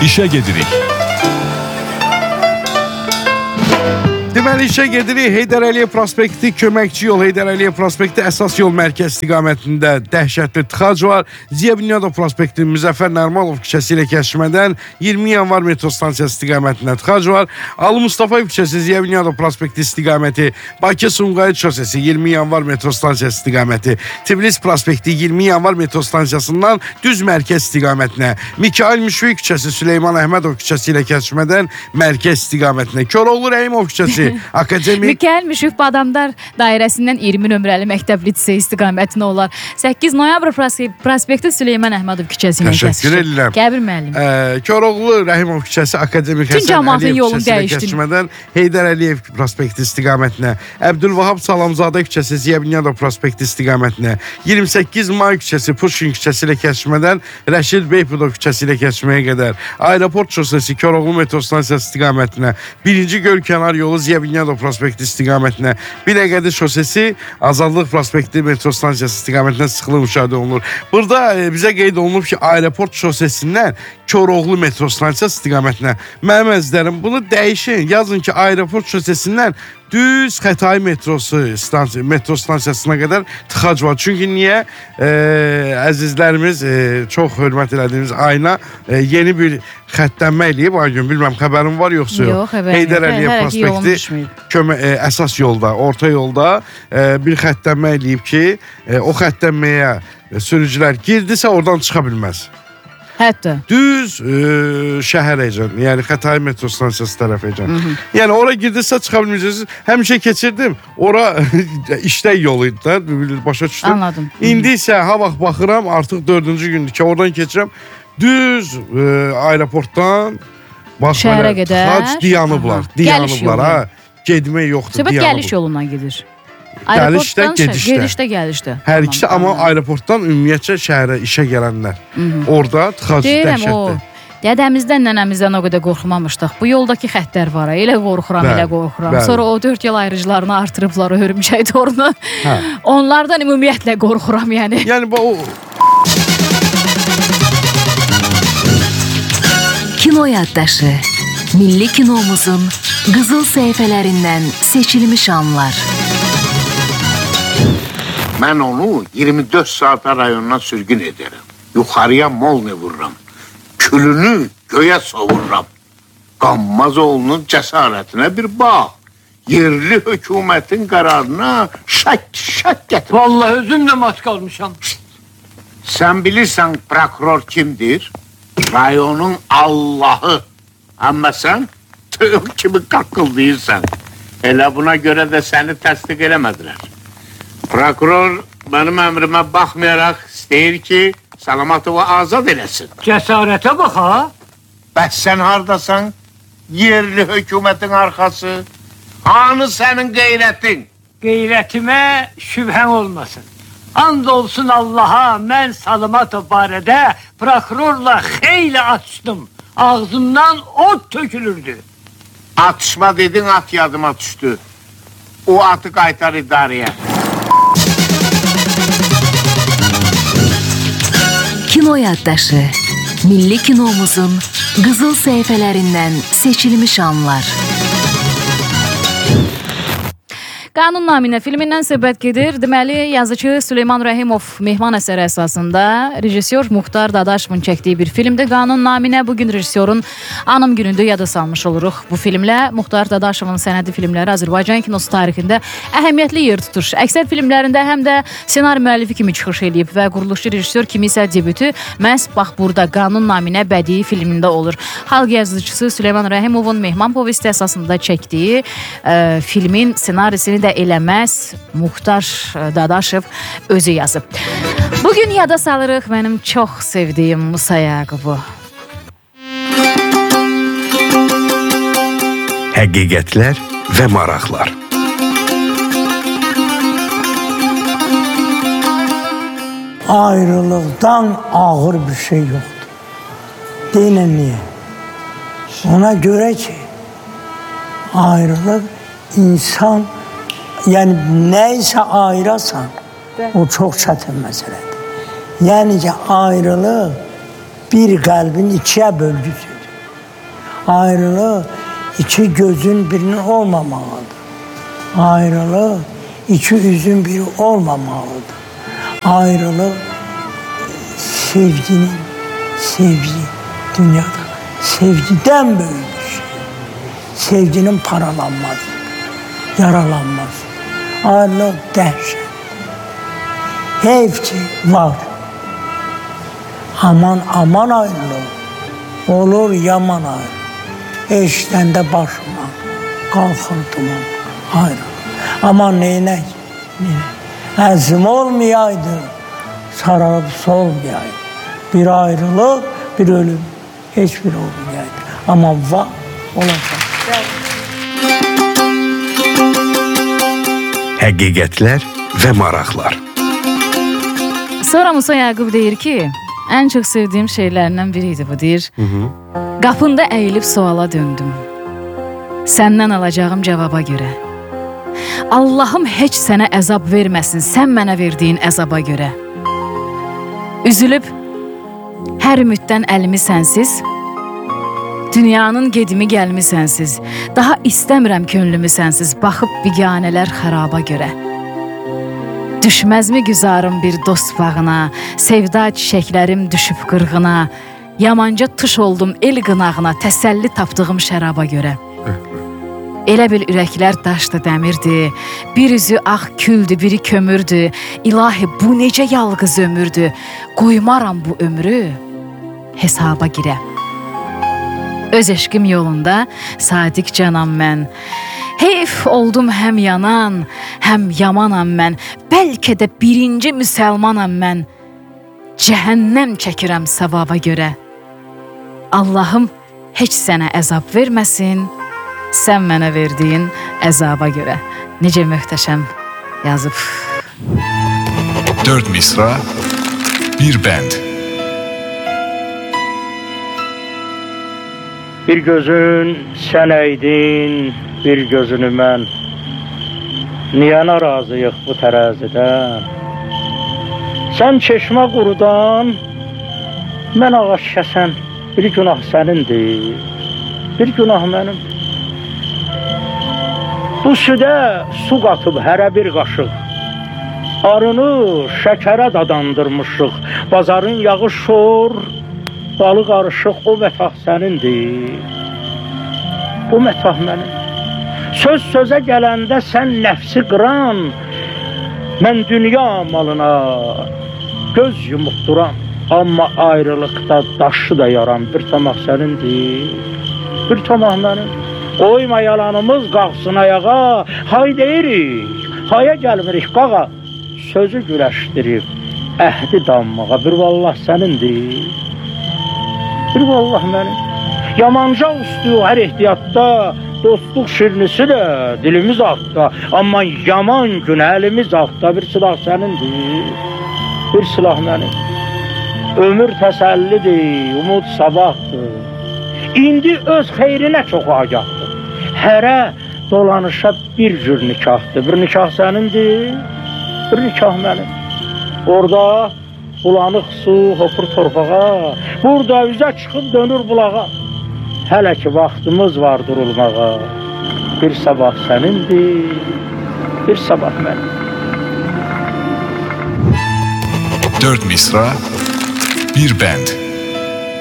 İşe gedirik. Deməli, işə gedirik. Heydər Əliyev prospekti, köməkçi yol Heydər Əliyev prospekti, əsas yol mərkəz istiqamətində dəhşətli tıxac var. Ziya Bünyadov prospekti, Müzəffər Nərmanov küçəsi ilə kəsişmədən 20 yanvar metro stansiyası istiqamətində tıxac var. Ali Mustafayev küçəsi, Ziya Bünyadov prospekti istiqaməti, Bakı-Sumqayıt şosesi 20 yanvar metro stansiyası istiqaməti, Tiflis prospekti 20 yanvar metro stansiyasından düz mərkəz istiqamətinə, Mikail Müşfiq küçəsi, Süleyman Əhmədov küçəsi ilə kəsişmədən mərkəz istiqamətinə, Koroğlu Rəhimov küçəsi, Akademik Mikail Müşfiq Badamdar dairəsindən 20 nömrəli məktəb lisey istiqamətinə olar. 8 noyabr prospekti Süleyman Əhmədov küçəsi ilə kəsişir. Təşəkkür edirəm. Qəbir müəllim. Koroğlu Rəhimov küçəsi, Akademik Həsən Əliyev küçəsi ilə kəsişmədən Heydər Əliyev prospekti istiqamətinə, Əbdülvahab Salamzadə küçəsi, Ziya Bünyadov prospekti istiqamətinə, 28 May küçəsi, Puşkin küçəsi ilə kəsişmədən Rəşid Beypudov küçəsi ilə kəsişməyə qədər, Aeroport şosesi, Koroğlu metro stansiyası istiqamətinə, 1-ci Göl kənar yolu Ziya Bünyadov prospekti istiqamətinə, Binəqədi şosesi, Azadlıq prospekti metro stansiyası istiqamətinə sıxlıq müşahidə olunur. Burada bizə qeyd olunub ki, Aeroport şosesindən Koroğlu metro stansiyası istiqamətinə. Mənim əzizlərim, bunu dəyişin. Yazın ki, Aeroport şosesindən düz Xətai metro stansiyasına qədər tıxac var. Çünki niyə? Əzizlərimiz, çox hörmət elədiyimiz Ayna yeni bir xəttənmə eləyib. Aygün, bilməm, xəbərin var yoxsa yox? Yox, xəbərim. Heydər Əliyev prospekti əsas yolda, orta yolda bir xəttənmə eləyib ki, o xəttənməyə sürücülər girdisə oradan çıxa bilməz. Hətta. Düz şəhər ecən, yəni Xətai metro stansiyası tərəf ecən. Yəni ora girdisə çıxa bilməyəcəksiniz. Həmişə keçirdim. Ora işlək yolu idi da, başa düşdüm. Anladım. İndi isə ha vaxt baxıram, artıq 4-cü gündür ki, oradan keçirəm. Düz aeroportdan şəhərə qədər tıxac dayanıblar. Dayanıblar, ha. Getmək yoxdur, dayanıblar. Söhbət gəliş yolundan gedir. Gəlişdə, gedişdə. Gedişdə, gəlişdə. Hər ikisi, amma aeroportdan ümumiyyətcə şəhərə işə gələnlər. Orada tıxac dəhşətdir. Dədəmizdən, nənəmizdən o qədər qorxmamışdıq. Bu yoldakı xəttlər var, elə qorxuram, elə qorxuram. Sonra o 4 yol ayrıcılarını artırıblar, o hörümçək torunu. Onlardan ümumiyyətlə qorxuram, yəni. Yəni bu... Kino yaddaşı, milli kinomuzun qızıl səhifələrindən seçilmiş anlar. Mən onu 24 saata rayonuna sürgün ederim. Yuxarıya molni vururam. Külünü göyə sovururam. Qammazoğlunun cəsarətinə bir bax. Yerli hökumətin qərarına şək gətir. Vallahi özüm də maç qalmışam. Sən bilirsən prokuror kimdir? Rayonun Allahı. Amma sən tığım kimi qaqqıldayırsan. Elə buna görə də səni təsdiq eləmədilər. Prokuror mənim əmrimə baxmayaraq istəyir ki, Salamatovu azad eləsin. Cəsarətə bax, ha? Bəs sən hardasan? Yerli hökumətin arxası. Hanı sənin qeyrətin? Qeyrətimə şübhən olmasın. And olsun Allaha, mən Salamatov barədə prokurorla xeyli açdım. Ağzımdan ot tökülürdü. Atışma dedin, at yadıma düşdü. O atı qaytar idarəyə. Kino yaddaşı, milli kinomuzun qızıl səhifələrindən seçilmiş anlar. Qanun naminə filmindən söhbət gedir. Deməli, yazıcı Süleyman Rəhimov mehman əsəri əsasında rejissor Muxtar Dadaşovun çəkdiyi bir filmdir. Qanun naminə bugün rejissorun anım günündə yada salmış oluruq. Bu filmlə Muxtar Dadaşovun sənədi filmləri Azərbaycan kinosu tarixində əhəmiyyətli yer tutur. Əksər filmlərində həm də ssenari müəllifi kimi çıxış edib və quruluşçu rejissor kimi isə debütü məhz bax burada Qanun naminə bədii filmində olur. Xalq yazıcısı Süleyman Rəhimovun mehman povesti əsasında çəkdiyi filmin ssenarisini də eləməz Muxtar Dadaşov özü yazıb. Bugün yada salırıq mənim çox sevdiyim Musa Yaqubu. Həqiqətlər və maraqlar. Ayrılıqdan ağır bir şey yoxdur. Deyinən niyə? Ona görə ki, ayrılıq insan, yəni nəysə ayırasan, o çox çətin məsələdir. Yəni ki, ayrılıq bir qəlbin ikiyə bölgüsüdür. Ayrılık iki gözün birinin olmamalıdır. Ayrılık iki üzün biri olmamalıdır. Ayrılık sevgi dünyada sevgiden böyük şey. Sevginin paralanmaz, yaralanmaz. Ayrılık dəhşət. Heyf ki var. Aman ayrılık. Olur yaman ayrılık. Eşitəndə başıma qalxırdım ayrılık. Aman neynək? Əzim olmayaydı, sararıp solmayaydı. Bir ayrılık, bir ölüm. Hiçbir olmayaydı. Ama var, olacak. Həqiqətlər və maraqlar. Sonra Musa Yaqub deyir ki, ən çox sevdiyim şeylərdən biriydi bu deyir. Qapında əyilib suala döndüm. Səndən alacağım cavaba görə. Allahım heç sənə əzab verməsin, sən mənə verdiyin əzaba görə. Üzülüb, hər ümiddən əlimi sənsiz, dünyanın gedimi gəlmi sənsiz, daha istəmirəm könlümü sənsiz, baxıb biganələr xəraba görə. Düşməzmi güzarım bir dost bağına, sevda çiçəklərim düşüb qırğına, yamanca tuş oldum el qınağına, təsəlli tapdığım şəraba görə. Elə bil ürəklər daşdı, dəmirdi, bir üzü ağ küldü, biri kömürdü, ilahi bu necə yalqız ömürdü, qoymaram bu ömrü hesaba girə. Öz eşqim yolunda sadiq canam mən, heyf oldum həm yanan, həm yamanam mən, bəlkə də birinci müsəlmanam mən, cəhənnəm çəkirəm savaba görə. Allahım heç sənə əzab verməsin, sən mənə verdiyin əzaba görə. Necə möhtəşəm yazıb. 4 misra, bir bənd. Bir gözün sən əydin, bir gözünü mən. Niyə narazıyıq bu tərəzidən? Sən çeşmə qurudan, mən ağac kəsən. Bir günah sənindir, bir günah mənim. Bu südə su qatıb hərə bir qaşıq. Arını şəkərə dadandırmışıq. Bazarın yağı şor, balı qarışıq, o mətah sənindir. Bu mətah mənim. Söz sözə gələndə sən nəfsi qıran, mən dünya malına göz yumuq duran. Amma ayrılıqda daşı da yaran bir tamaq sənindir, bir tamaq mənim. Qoyma yalanımız qalxsın ayağa, hay deyirik, haya gəlmirik qağa. Sözü güləşdirib, əhdi dammağa, bir vallah sənindir, bir vallah mənim. Yamanca ustu hər ehtiyatda, dostluq şirnisi də dilimiz altda. Amma yaman gün əlimiz altda, bir silah sənindir, bir silah mənim. Ömür təsəllidir, umud sabahdır. İndi öz xeyrinə çox agahdır. Hərə dolanışa bir cür nikahdır. Bir nikah sənindir, bir nikah mənim. Orada bulanıq su hopur torpağa, burada üzə çıxıb dönür bulağa. Hələ ki vaxtımız var durulmağa. Bir sabah sənindir, bir sabah mənim. 4 misra, bir bənd.